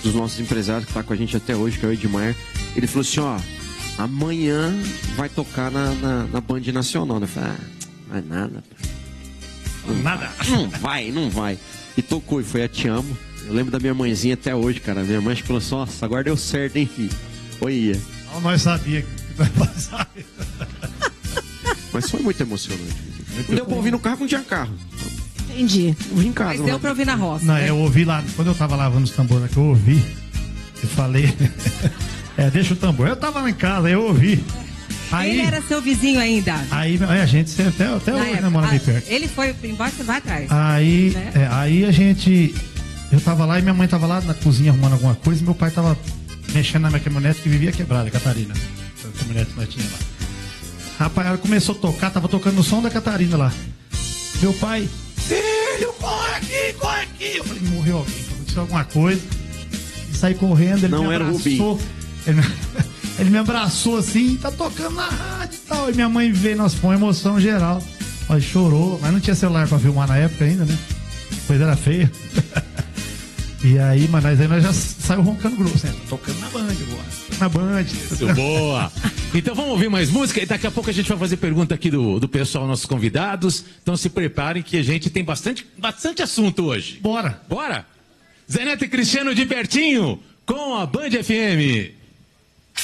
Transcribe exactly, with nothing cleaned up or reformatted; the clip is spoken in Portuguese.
dos nossos empresários que tá com a gente até hoje, que é o Edmar. Ele falou assim, ó, amanhã vai tocar na, na, na Band Nacional. Eu falei, ah, não é nada. Não nada. Não vai, não vai. E tocou, e foi a Te Amo. Eu lembro da minha mãezinha até hoje, cara. Minha mãe falou assim, nossa, agora deu certo, hein, filho? Oi, não, nós sabíamos que vai passar. Mas foi muito emocionante. Muito não deu pra ouvir no carro, não tinha carro. Entendi. Eu vim em casa. Mas deu pra ouvir na roça. Não, né? eu ouvi lá, quando eu tava lavando os tambores, que eu ouvi, eu falei, é, deixa o tambor. Eu tava lá em casa, eu ouvi. Aí, ele era seu vizinho ainda. Aí a gente até, até hoje, época, né, mora bem perto. Ele foi embora, você vai atrás. Aí, né? é, aí a gente, eu tava lá e minha mãe tava lá na cozinha arrumando alguma coisa e meu pai tava mexendo na minha caminhonete que vivia quebrada, Catarina. A caminhonete que nós tínhamos lá. Rapaz, ela começou a tocar, tava tocando o som da Catarina lá. Meu pai, filho, corre aqui, corre aqui. Eu falei, morreu alguém, aconteceu alguma coisa. E saí correndo, ele não me era abraçou. Ele me, ele me abraçou assim, tá tocando na rádio e tal. E minha mãe veio, nossa, foi uma emoção geral. Ó, chorou, mas não tinha celular pra filmar na época ainda, né? Coisa era feia. E aí, mas nós, aí nós já saiu roncando grosso, né? Tocando na Band agora. Na Band. Isso, boa. Então vamos ouvir mais música e daqui a pouco a gente vai fazer pergunta aqui do, do pessoal, nossos convidados. Então se preparem que a gente tem bastante, bastante assunto hoje. Bora. Bora. Zé Neto e Cristiano de pertinho com a Band F M.